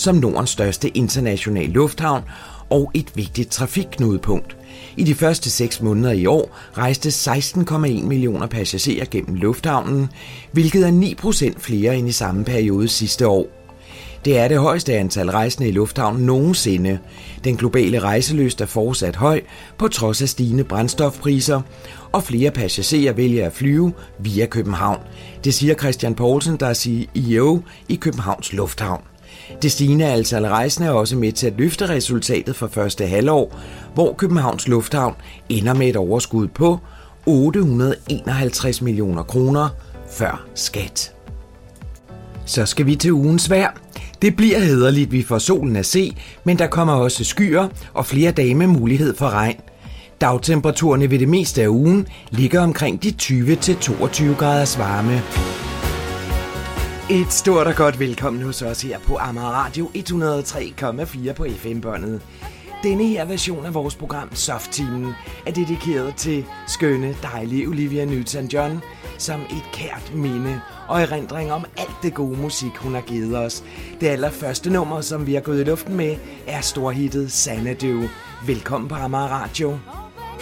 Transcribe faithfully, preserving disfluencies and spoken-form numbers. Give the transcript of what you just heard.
som Nordens største internationale lufthavn og et vigtigt trafikknudepunkt. I de første seks måneder i år rejste seksten komma en millioner passagerer gennem lufthavnen, hvilket er ni procent flere end i samme periode sidste år. Det er det højeste antal rejsende i lufthavnen nogensinde. Den globale rejselyst er fortsat høj, på trods af stigende brændstofpriser, og flere passagerer vælger at flyve via København. Det siger Christian Poulsen, der er C E O i Københavns Lufthavn. Det stigende antal rejsende er også med til at løfte resultatet for første halvår, hvor Københavns Lufthavn ender med et overskud på otte hundrede enoghalvtreds millioner kroner før skat. Så skal vi til ugens vejr. Det bliver hæderligt, vi får solen at se, men der kommer også skyer og flere dage med mulighed for regn. Dagtemperaturerne ved det meste af ugen ligger omkring de tyve til toogtyve graders varme. Et stort og godt velkommen hos os her på Amager Radio et hundrede og tre komma fire på F M-båndet. Denne her version af vores program Soft-timen er dedikeret til skønne, dejlige Olivia Newton-John, som et kært minde og erindring om alt det gode musik, hun har givet os. Det allerførste nummer, som vi har gået i luften med, er storhittet Xanadu. Velkommen på Amager Radio.